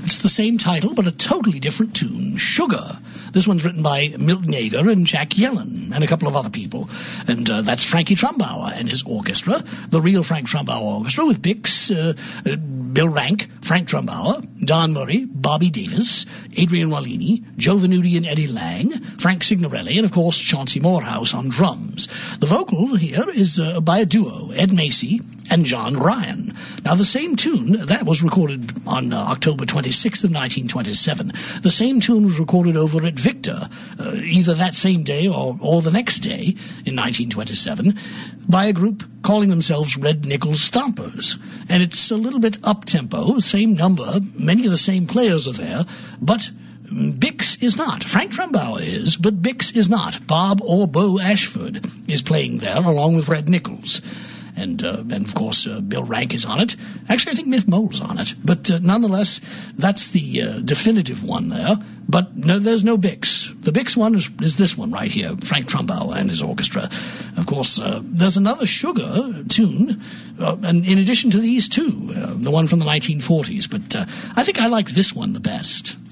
It's the same title, but a totally different tune, Sugar. This one's written by Milton Yeager and Jack Yellen and a couple of other people. And that's Frankie Trumbauer and his orchestra, the real Frank Trumbauer Orchestra, with Bix, Bill Rank, Frank Trumbauer, Don Murray, Bobby Davis, Adrian Wallini, Joe Venuti and Eddie Lang, Frank Signorelli, and, of course, Chauncey Morehouse on drums. The vocal here is by a duo, Ed Macy and John Ryan. Now, the same tune, that was recorded on October 26th of 1927. The same tune was recorded over at Victor, either that same day or the next day in 1927, by a group calling themselves Red Nichols Stompers. And it's a little bit up-tempo, same number, many of the same players are there, but Bix is not. Frank Trumbauer is, but Bix is not. Bob or Bo Ashford is playing there along with Red Nichols. And of course, Bill Rank is on it. Actually, I think Miff Mole's on it. But nonetheless, that's the definitive one there. But no, there's no Bix. The Bix one is this one right here, Frank Trumbauer and his orchestra. Of course, there's another Sugar tune, and in addition to these two, the one from the 1940s. But I think I like this one the best.